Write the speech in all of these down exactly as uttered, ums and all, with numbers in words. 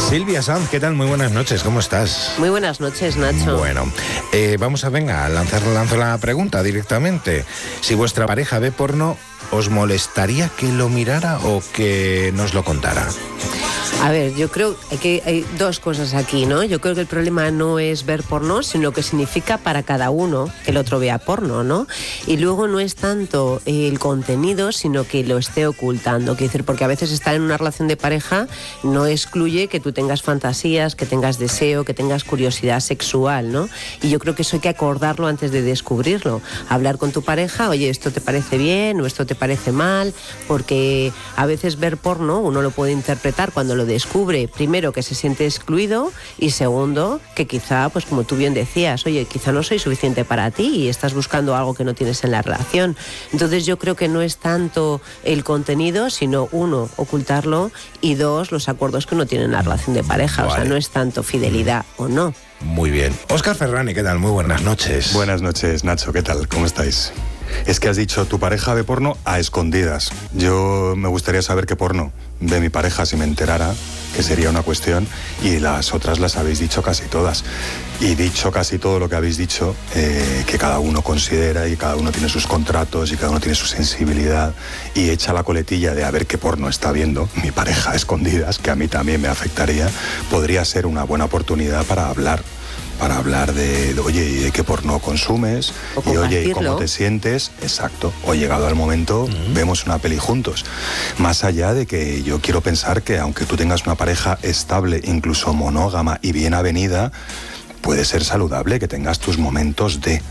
Silvia Sanz, ¿qué tal? Muy buenas noches, ¿cómo estás? Muy buenas noches, Nacho. Bueno, eh, vamos a, venga, a lanzar, lanzo la pregunta directamente. Si vuestra pareja ve porno, ¿os molestaría que lo mirara o que nos lo contara? A ver, yo creo que hay dos cosas aquí, ¿no? Yo creo que el problema no es ver porno, sino lo que significa para cada uno que el otro vea porno, ¿no? Y luego no es tanto el contenido, sino que lo esté ocultando. Quiero decir, porque a veces estar en una relación de pareja no excluye que tú tengas fantasías, que tengas deseo, que tengas curiosidad sexual, ¿no? Y yo creo que eso hay que acordarlo antes de descubrirlo. Hablar con tu pareja, oye, ¿esto te parece bien o esto te parece mal? Porque a veces ver porno uno lo puede interpretar cuando lo descubre, primero que se siente excluido y segundo que quizá, pues como tú bien decías, oye, quizá no soy suficiente para ti y estás buscando algo que no tienes en la relación. Entonces yo creo que no es tanto el contenido, sino uno, ocultarlo y dos, los acuerdos que uno tiene en la relación de pareja. Vale. O sea, no es tanto fidelidad o no. Muy bien. Óscar Ferrani, ¿qué tal? Muy buenas noches. Buenas noches, Nacho, ¿qué tal? ¿Cómo estáis? Es que has dicho, tu pareja ve porno a escondidas. Yo me gustaría saber qué porno ve mi pareja si me enterara, que sería una cuestión, y las otras las habéis dicho casi todas. Y dicho casi todo lo que habéis dicho, eh, que cada uno considera y cada uno tiene sus contratos y cada uno tiene su sensibilidad y echa la coletilla de a ver qué porno está viendo mi pareja a escondidas, que a mí también me afectaría, podría ser una buena oportunidad para hablar. Para hablar de, de, oye, ¿y de qué porno consumes? Y oye, ¿y cómo te sientes? Exacto. O llegado al momento, uh-huh. vemos una peli juntos. Más allá de que yo quiero pensar que aunque tú tengas una pareja estable, incluso monógama y bien avenida, puede ser saludable que tengas tus momentos de...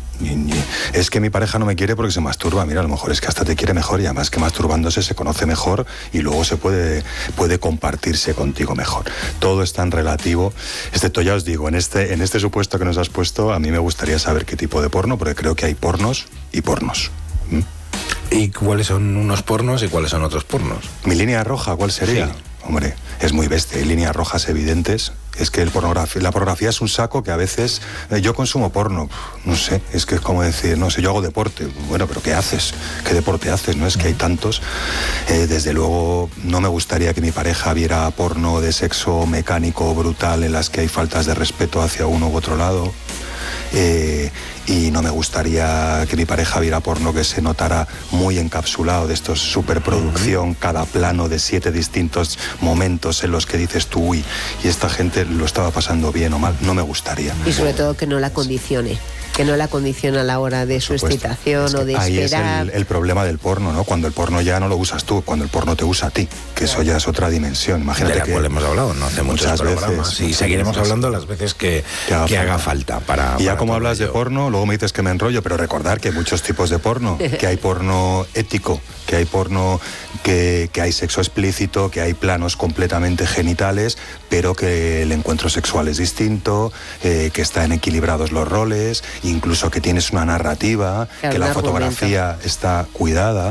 Es que mi pareja no me quiere porque se masturba. Mira, a lo mejor es que hasta te quiere mejor y además que masturbándose se conoce mejor y luego se puede, puede compartirse contigo mejor. Todo es tan relativo, excepto ya os digo, en este, en este supuesto que nos has puesto, a mí me gustaría saber qué tipo de porno, porque creo que hay pornos y pornos. ¿Mm? ¿Y cuáles son unos pornos y cuáles son otros pornos? Mi línea roja, ¿cuál sería? Sí. Hombre, es muy bestia, hay líneas rojas evidentes. Es que el pornografía, la pornografía es un saco que a veces... Eh, yo consumo porno, no sé, es que es como decir, no sé, yo hago deporte. Bueno, pero ¿qué haces? ¿Qué deporte haces? No es que hay tantos. Eh, desde luego, no me gustaría que mi pareja viera porno de sexo mecánico brutal en las que hay faltas de respeto hacia uno u otro lado. Eh, y no me gustaría que mi pareja viera porno que se notara muy encapsulado, de estos superproducción, uh-huh. cada plano de siete distintos momentos en los que dices tú, uy, y esta gente lo estaba pasando bien o mal. No me gustaría. Y sobre todo que no la condicione. Que no la condiciona a la hora de su excitación es o de ahí esperar. Ahí es el, el problema del porno, ¿no? Cuando el porno ya no lo usas tú, cuando el porno te usa a ti, que claro. Eso ya es otra dimensión. Imagínate de la que cual hemos hablado, no hace muchos programas. Veces, y seguiremos veces, hablando las veces que, que, haga, que haga falta. para. Y ya para como hablas ello. de porno, luego me dices que me enrollo, pero recordar que hay muchos tipos de porno, que hay porno ético, que hay porno, que, que hay sexo explícito, que hay planos completamente genitales, pero que el encuentro sexual es distinto, eh, que están equilibrados los roles, incluso que tienes una narrativa, claro, que la fotografía argumento. Está cuidada.